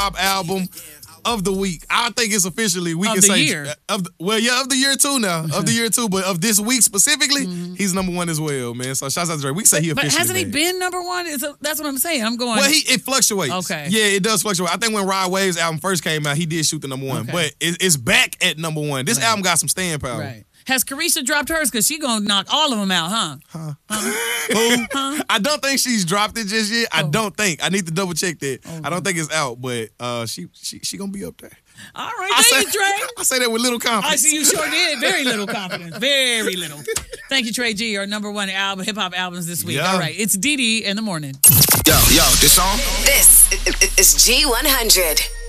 Pop album of the week. I think it's officially we of can the say year. Of the year too now. Of the year too, but of this week specifically, he's number one as well, man. So shouts out to Drake. We say he officially. But hasn't he made. been number one? That's what I'm saying. I'm going. Well, it fluctuates. Okay. Yeah, it does fluctuate. I think when Rod Wave's album first came out, he did shoot the number one, but it's back at number one. This album got some staying power. Right. Has Carisha dropped hers? Because she gonna knock all of them out, huh? Who? I don't think she's dropped it just yet. I don't think. I need to double check that. I don't think it's out, but she gonna be up there. All right, thank you, Trey. I say that with little confidence. I see you sure did. Very little confidence. Very little. Thank you, Trey G. Our number one hip hop albums this week. Yeah. All right, it's Dee Dee in the morning. Yo, this song? This is G100.